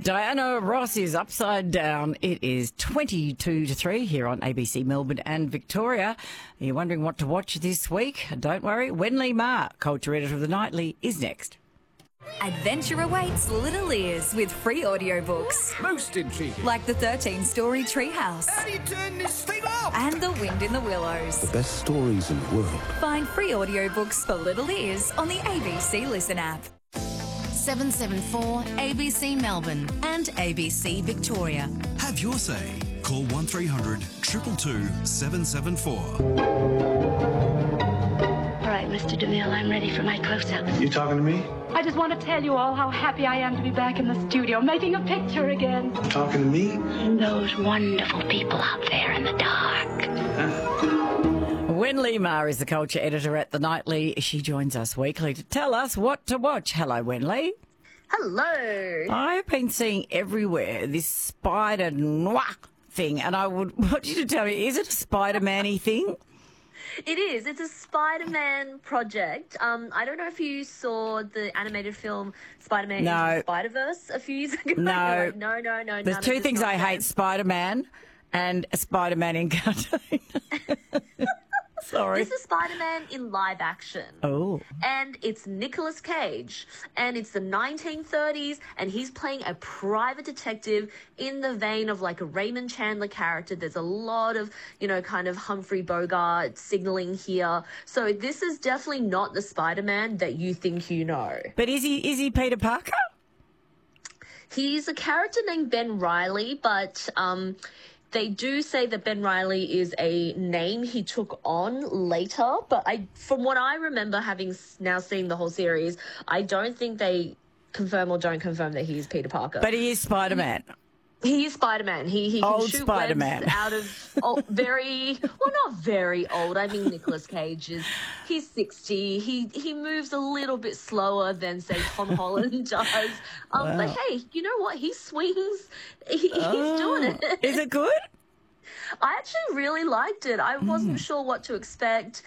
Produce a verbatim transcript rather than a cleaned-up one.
Diana Ross is upside down. It is twenty-two to three here on A B C Melbourne and Victoria. Are you wondering what to watch this week? Don't worry, Wenley Ma, culture editor of The Nightly, is next. Adventure awaits little ears with free audiobooks. Most intriguing. Like the thirteen-story Treehouse. How do you turn this thing off? And The Wind in the Willows. The best stories in the world. Find free audiobooks for little ears on the A B C Listen app. seven seven four A B C Melbourne and A B C Victoria. Have your say. Call one three hundred two two two seven seven four. All right, Mister DeMille, I'm ready for my close-up. You talking to me? I just want to tell you all how happy I am to be back in the studio, making a picture again. Talking to me? And those wonderful people out there in the dark. Wenley Ma is the culture editor at The Nightly. She joins us weekly to tell us what to watch. Hello, Wenley. Hello. I've been seeing everywhere this spider noir thing, and I would want you to tell me, is it a Spider-Man-y thing? It is. It's a Spider-Man project. Um, I don't know if you saw the animated film Spider-Man No. Into the Spider-Verse a few years ago. No. Like, no, no, no. There's none two of things this I hate, nonsense. Spider-Man and a Spider-Man in cartoon. Sorry. This is Spider-Man in live action. Oh. And it's Nicolas Cage. And it's the nineteen thirties, and he's playing a private detective in the vein of like a Raymond Chandler character. There's a lot of, you know, kind of Humphrey Bogart signaling here. So this is definitely not the Spider-Man that you think you know. But is he is he Peter Parker? He's a character named Ben Reilly, but um, they do say that Ben Reilly is a name he took on later. But I, from what I remember, having s- now seen the whole series, I don't think they confirm or don't confirm that he's Peter Parker. But he is Spider-Man. He is Spider-Man. He he can Old shoot Spider-Man. webs out of oh, very well, not very old. I mean, Nicolas Cage is he's sixty. He he moves a little bit slower than say Tom Holland does. Um, Wow. But hey, you know what? He swings. He, he's doing it. Is it good? I actually really liked it. I wasn't sure what to expect.